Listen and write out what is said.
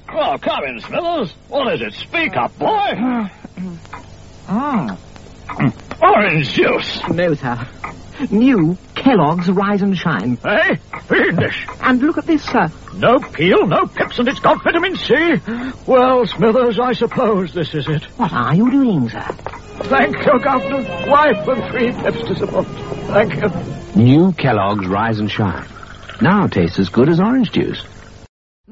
Oh, come in, Smithers. What is it? Speak up, boy. Orange juice. No, sir. New Kellogg's Rise and Shine. Hey, fiendish. And look at this, sir. No peel, no pips, and it's got vitamin C. Well, Smithers, I suppose this is it. What are you doing, sir? Thank you, Governor. Wife and 3 pips to support. Thank you. New Kellogg's Rise and Shine. Now tastes as good as orange juice.